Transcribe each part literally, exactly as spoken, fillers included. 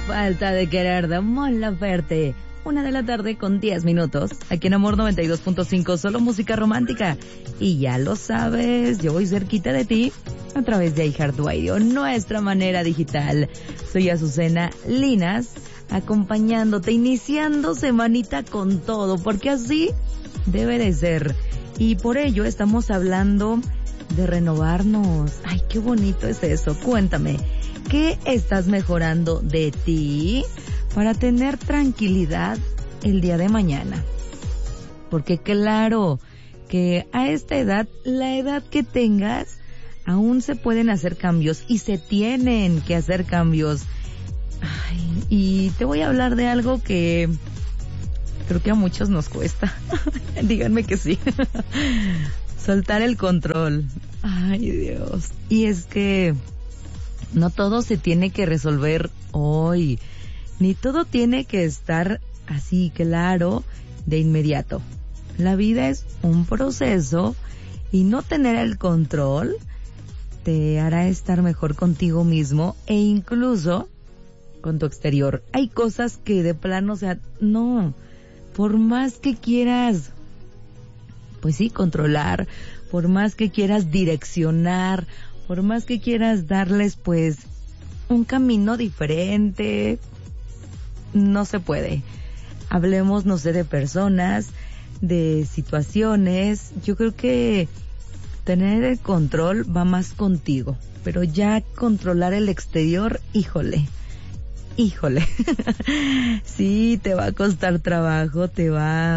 falta de querer de Mon Laferte. Una de la tarde con diez minutos. Aquí en Amor noventa y dos punto cinco, solo música romántica. Y ya lo sabes, yo voy cerquita de ti a través de iHeartRadio, nuestra manera digital. Soy Azucena Linas, acompañándote, iniciando semanita con todo, porque así debe de ser. Y por ello estamos hablando de renovarnos. Ay, qué bonito es eso. Cuéntame, ¿qué estás mejorando de ti para tener tranquilidad el día de mañana? Porque claro que a esta edad, la edad que tengas, aún se pueden hacer cambios y se tienen que hacer cambios. Ay, y te voy a hablar de algo que creo que a muchos nos cuesta. Díganme que sí. Soltar el control. Ay, Dios. Y es que no todo se tiene que resolver hoy, ni todo tiene que estar así claro de inmediato. La vida es un proceso y no tener el control te hará estar mejor contigo mismo e incluso con tu exterior. Hay cosas que de plano, o sea, no, por más que quieras, pues sí, controlar, por más que quieras direccionar, por más que quieras darles pues un camino diferente, no se puede. Hablemos, no sé, de personas, de situaciones. Yo creo que tener el control va más contigo, pero ya controlar el exterior, híjole, híjole. Sí, te va a costar trabajo, te va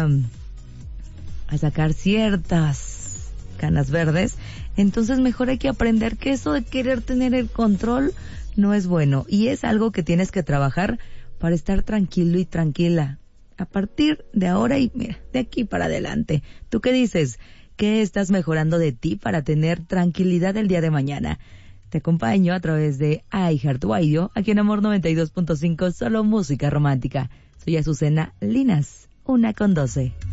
a sacar ciertas canas verdes. Entonces mejor hay que aprender que eso de querer tener el control no es bueno, y es algo que tienes que trabajar para estar tranquilo y tranquila a partir de ahora y mira, de aquí para adelante. ¿Tú qué dices? ¿Qué estás mejorando de ti para tener tranquilidad el día de mañana? Te acompaño a través de iHeartRadio, aquí en Amor noventa y dos punto cinco, solo música romántica. Soy Azucena Linas, una con doce.